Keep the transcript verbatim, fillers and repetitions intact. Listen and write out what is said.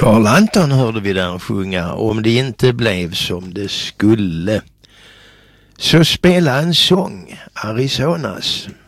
Carl Anton hörde vi där sjunga Om det inte blev som det skulle. Så spela en sång, Arizonas.